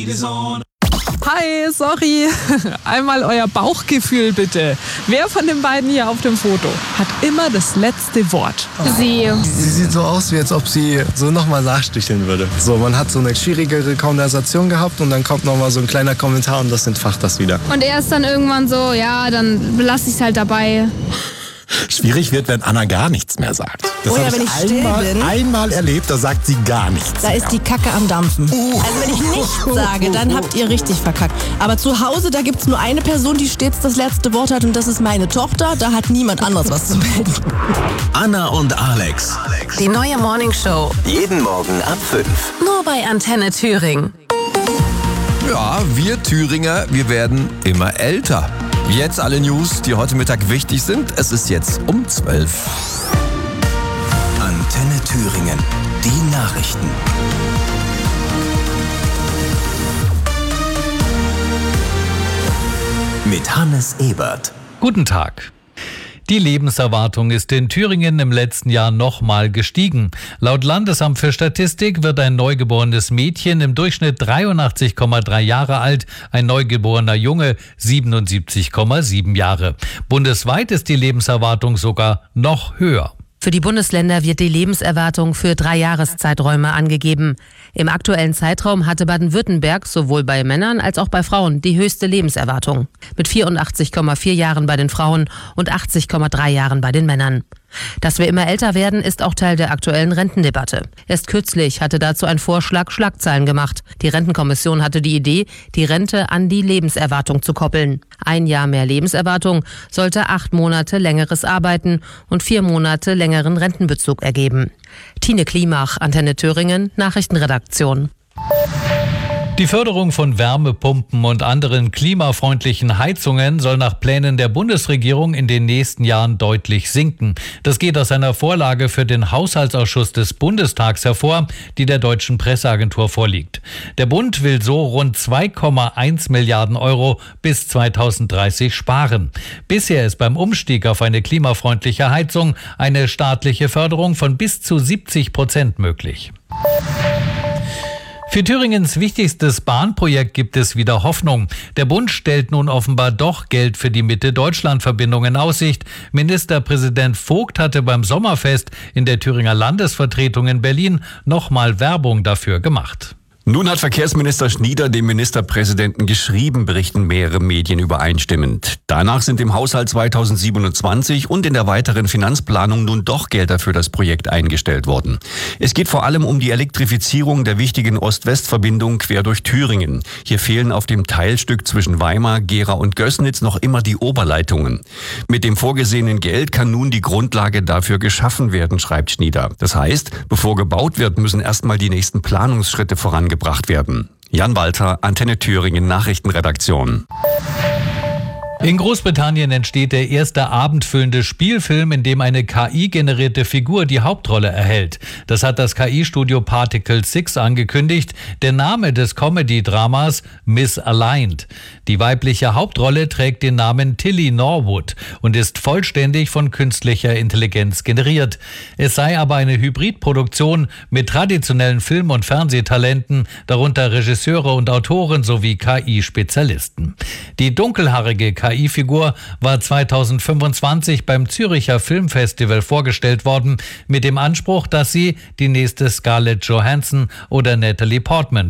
Hi, sorry. Einmal euer Bauchgefühl bitte. Wer von den beiden hier auf dem Foto hat immer das letzte Wort? Sie sieht so aus, wie als ob sie so nochmal nachsticheln würde. So, man hat so eine schwierigere Konversation gehabt und dann kommt nochmal so ein kleiner Kommentar und das entfacht das wieder. Und er ist dann irgendwann so, ja, dann lasse ich es halt dabei. Schwierig wird, wenn Anna gar nichts mehr sagt. Das habe wenn ich still bin, einmal erlebt, da sagt sie gar nichts. da ist die Kacke am Dampfen. Also wenn ich nichts sage, dann habt ihr richtig verkackt. Aber zu Hause, da gibt's nur eine Person, die stets das letzte Wort hat und das ist meine Tochter. Da hat niemand anderes was zu melden. Anna und Alex. Die neue Morningshow. Jeden Morgen ab 5. Nur bei Antenne Thüringen. Ja, wir Thüringer, wir werden immer älter. Jetzt alle News, die heute Mittag wichtig sind. Es ist jetzt um 12. Antenne Thüringen. Die Nachrichten. Mit Hannes Ebert. Guten Tag. Die Lebenserwartung ist in Thüringen im letzten Jahr nochmal gestiegen. Laut Landesamt für Statistik wird ein neugeborenes Mädchen im Durchschnitt 83,3 Jahre alt, ein neugeborener Junge 77,7 Jahre. Bundesweit ist die Lebenserwartung sogar noch höher. Für die Bundesländer wird die Lebenserwartung für 3 Jahreszeiträume angegeben. Im aktuellen Zeitraum hatte Baden-Württemberg sowohl bei Männern als auch bei Frauen die höchste Lebenserwartung. Mit 84,4 Jahren bei den Frauen und 80,3 Jahren bei den Männern. Dass wir immer älter werden, ist auch Teil der aktuellen Rentendebatte. Erst kürzlich hatte dazu ein Vorschlag Schlagzeilen gemacht. Die Rentenkommission hatte die Idee, die Rente an die Lebenserwartung zu koppeln. 1 Jahr mehr Lebenserwartung sollte 8 Monate längeres Arbeiten und 4 Monate längeren Rentenbezug ergeben. Tine Klimach, Antenne Thüringen, Nachrichtenredaktion. Die Förderung von Wärmepumpen und anderen klimafreundlichen Heizungen soll nach Plänen der Bundesregierung in den nächsten Jahren deutlich sinken. Das geht aus einer Vorlage für den Haushaltsausschuss des Bundestags hervor, die der Deutschen Presseagentur vorliegt. Der Bund will so rund 2,1 Milliarden Euro bis 2030 sparen. Bisher ist beim Umstieg auf eine klimafreundliche Heizung eine staatliche Förderung von bis zu 70% möglich. Für Thüringens wichtigstes Bahnprojekt gibt es wieder Hoffnung. Der Bund stellt nun offenbar doch Geld für die Mitte-Deutschland-Verbindung in Aussicht. Ministerpräsident Vogt hatte beim Sommerfest in der Thüringer Landesvertretung in Berlin nochmal Werbung dafür gemacht. Nun hat Verkehrsminister Schnieder dem Ministerpräsidenten geschrieben, berichten mehrere Medien übereinstimmend. Danach sind im Haushalt 2027 und in der weiteren Finanzplanung nun doch Gelder für das Projekt eingestellt worden. Es geht vor allem um die Elektrifizierung der wichtigen Ost-West-Verbindung quer durch Thüringen. Hier fehlen auf dem Teilstück zwischen Weimar, Gera und Gößnitz noch immer die Oberleitungen. Mit dem vorgesehenen Geld kann nun die Grundlage dafür geschaffen werden, schreibt Schnieder. Das heißt, bevor gebaut wird, müssen erstmal die nächsten Planungsschritte vorangebracht werden. Jan Walter, Antenne Thüringen Nachrichtenredaktion. In Großbritannien entsteht der erste abendfüllende Spielfilm, in dem eine KI-generierte Figur die Hauptrolle erhält. Das hat das KI-Studio Particle 6 angekündigt. Der Name des Comedy-Dramas Misaligned. Die weibliche Hauptrolle trägt den Namen Tilly Norwood und ist vollständig von künstlicher Intelligenz generiert. Es sei aber eine Hybridproduktion mit traditionellen Film- und Fernsehtalenten, darunter Regisseure und Autoren sowie KI-Spezialisten. Die dunkelhaarige KI-Figur war 2025 beim Züricher Filmfestival vorgestellt worden, mit dem Anspruch, dass sie die nächste Scarlett Johansson oder Natalie Portman